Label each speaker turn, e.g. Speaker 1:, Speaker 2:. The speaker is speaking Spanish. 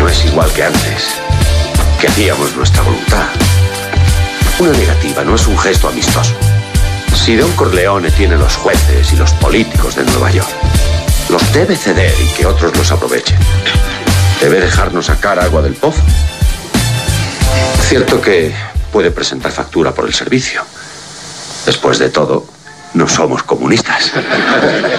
Speaker 1: no es igual que antes, que hacíamos nuestra voluntad. Una negativa no es un gesto amistoso. Si Don Corleone tiene los jueces y los políticos de Nueva York, los debe ceder y que otros los aprovechen. Debe dejarnos sacar agua del pozo. Cierto que puede presentar factura por el servicio. Después de todo, no somos comunistas.